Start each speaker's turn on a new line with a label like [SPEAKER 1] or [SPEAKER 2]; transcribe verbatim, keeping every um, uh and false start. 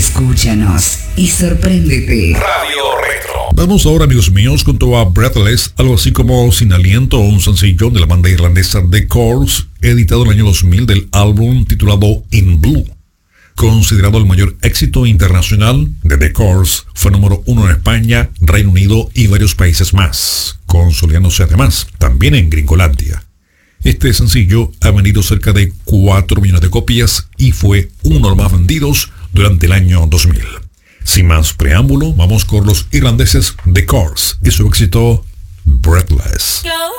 [SPEAKER 1] Escúchanos y sorpréndete.
[SPEAKER 2] Radio Retro.
[SPEAKER 3] Vamos ahora, amigos míos, con toda Breathless, algo así como Sin Aliento, un sencillo de la banda irlandesa The Corrs, editado en el año dos mil del álbum titulado In Blue. Considerado el mayor éxito internacional de The Corrs, fue número uno en España, Reino Unido y varios países más, consolidándose además también en Gringolandia. Este sencillo ha vendido cerca de cuatro millones de copias y fue uno de los más vendidos durante el año dos mil. Sin más preámbulo, vamos con los irlandeses The Corrs y su éxito Breathless.